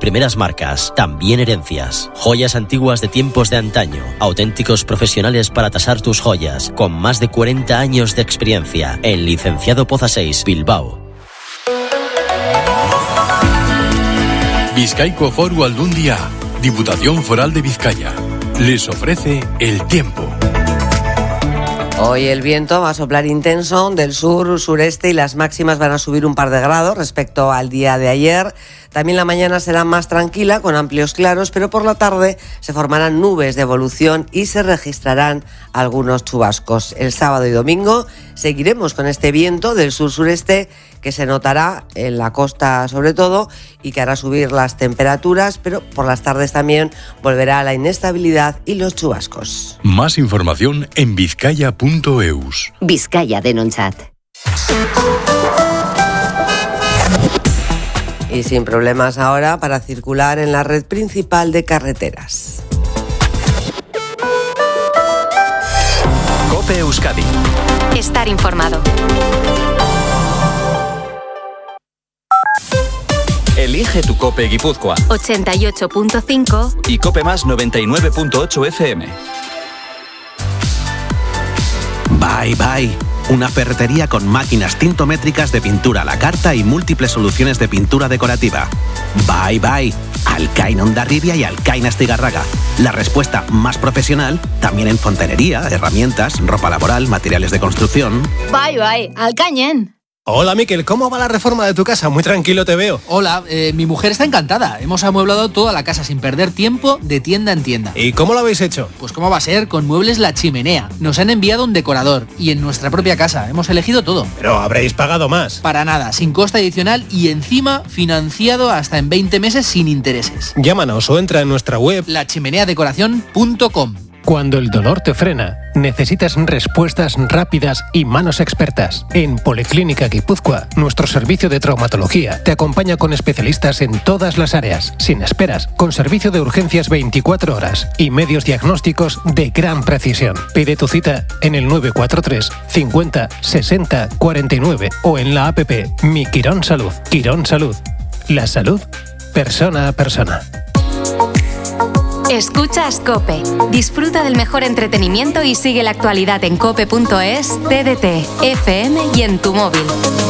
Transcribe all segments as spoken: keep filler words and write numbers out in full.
primeras marcas, también herencias. Joyas antiguas de tiempos de antaño, auténticos profesionales para tasar tus joyas, con más de cuarenta años de experiencia. En Licenciado Poza seis, Bilbao. Bizkaiko Foru Aldundia, Diputación Foral de Vizcaya, les ofrece el tiempo. Hoy el viento va a soplar intenso del sur, sureste y las máximas van a subir un par de grados respecto al día de ayer. También la mañana será más tranquila, con amplios claros, pero por la tarde se formarán nubes de evolución y se registrarán algunos chubascos. El sábado y domingo seguiremos con este viento del sur-sureste que se notará en la costa sobre todo y que hará subir las temperaturas, pero por las tardes también volverá a la inestabilidad y los chubascos. Más información en vizcaya punto eus. Vizcaya Denontzat. Y sin problemas ahora para circular en la red principal de carreteras. COPE Euskadi. Estar informado. Elige tu COPE Guipúzcoa. ochenta y ocho punto cinco Y COPE Más noventa y nueve punto ocho F M. Bye Bye. Una ferretería con máquinas tintométricas de pintura a la carta y múltiples soluciones de pintura decorativa. Bye Bye. Alcain Hondarribia y Alcain Astigarraga. La respuesta más profesional también en fontanería, herramientas, ropa laboral, materiales de construcción. Bye Bye. Alcañen. Hola Miquel, ¿cómo va la reforma de tu casa? Muy tranquilo te veo. Hola, eh, mi mujer está encantada. Hemos amueblado toda la casa sin perder tiempo de tienda en tienda. ¿Y cómo lo habéis hecho? Pues cómo va a ser, con Muebles La Chimenea. Nos han enviado un decorador y en nuestra propia casa. Hemos elegido todo. Pero habréis pagado más. Para nada, sin coste adicional y encima financiado hasta en veinte meses sin intereses. Llámanos o entra en nuestra web la chimenea decoración punto com. Cuando el dolor te frena, necesitas respuestas rápidas y manos expertas. En Policlínica Guipúzcoa, nuestro servicio de traumatología te acompaña con especialistas en todas las áreas, sin esperas, con servicio de urgencias veinticuatro horas y medios diagnósticos de gran precisión. Pide tu cita en el nueve cuatro tres cincuenta sesenta cuarenta y nueve o en la app Mi Quirón Salud. Quirón Salud. La salud, persona a persona. Escuchas COPE. Disfruta del mejor entretenimiento y sigue la actualidad en cope punto es, T D T, F M y en tu móvil.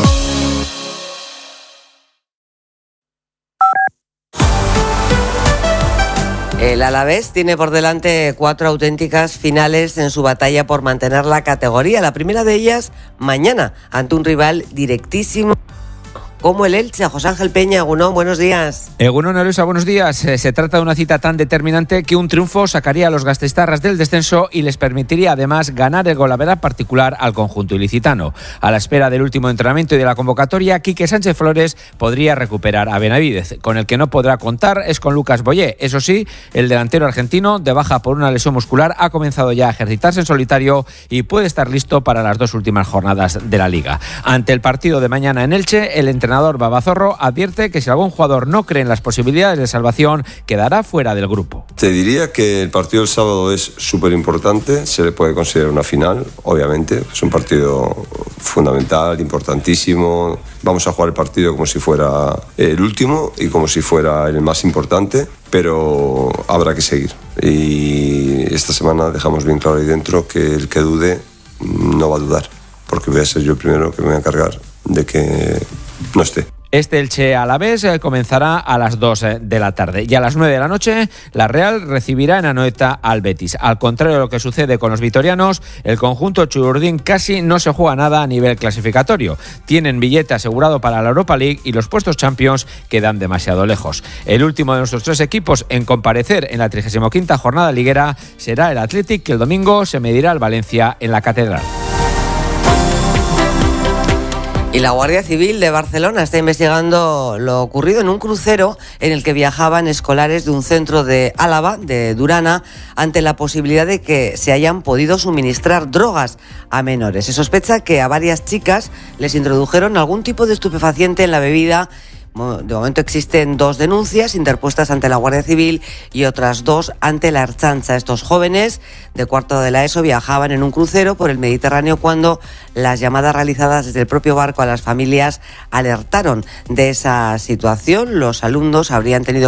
El Alavés tiene por delante cuatro auténticas finales en su batalla por mantener la categoría. La primera de ellas mañana ante un rival directísimo como el Elche. José Ángel Peña, Egunon, buenos días. Egunon, Elusa, buenos días. Se trata de una cita tan determinante que un triunfo sacaría a los gasteiztarras del descenso y les permitiría además ganar el golaveraje particular al conjunto ilicitano. A la espera del último entrenamiento y de la convocatoria, Quique Sánchez Flores podría recuperar a Benavídez. Con el que no podrá contar es con Lucas Boyé. Eso sí, el delantero argentino, de baja por una lesión muscular, ha comenzado ya a ejercitarse en solitario y puede estar listo para las dos últimas jornadas de la Liga. Ante el partido de mañana en Elche, el entrenador El entrenador Babazorro advierte que si algún jugador no cree en las posibilidades de salvación, quedará fuera del grupo. Te diría que el partido del sábado es súper importante, se le puede considerar una final, obviamente, es un partido fundamental, importantísimo. Vamos a jugar el partido como si fuera el último y como si fuera el más importante, pero habrá que seguir. Y esta semana dejamos bien claro ahí dentro que el que dude no va a dudar, porque voy a ser yo el primero que me voy a encargar de que no esté. Este Elche Alavés comenzará a las dos de la tarde y a las nueve de la noche la Real recibirá en Anoeta al Betis. Al contrario de lo que sucede con los vitorianos, el conjunto chururdín casi no se juega nada a nivel clasificatorio. Tienen billete asegurado para la Europa League y los puestos Champions quedan demasiado lejos. El último de nuestros tres equipos en comparecer en la trigésima quinta jornada liguera será el Athletic, que el domingo se medirá al Valencia en la Catedral. Y la Guardia Civil de Barcelona está investigando lo ocurrido en un crucero en el que viajaban escolares de un centro de Álava, de Durana, ante la posibilidad de que se hayan podido suministrar drogas a menores. Se sospecha que a varias chicas les introdujeron algún tipo de estupefaciente en la bebida. De momento existen dos denuncias interpuestas ante la Guardia Civil y otras dos ante la Ertzaintza. Estos jóvenes de cuarto de la ESO viajaban en un crucero por el Mediterráneo cuando las llamadas realizadas desde el propio barco a las familias alertaron de esa situación. Los alumnos habrían tenido